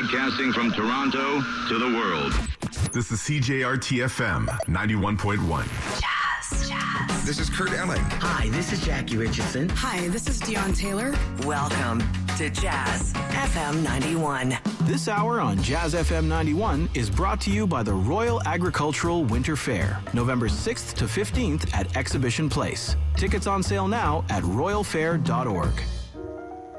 Broadcasting from Toronto to the world. This is CJRT-FM 91.1. This is Kurt Elling. Hi, this is Jackie Richardson. Hi, this is Dion Taylor. Welcome to Jazz FM 91. This hour on Jazz FM 91 is brought to you by the Royal Agricultural Winter Fair, November 6th to 15th at Exhibition Place. Tickets on sale now at royalfair.org.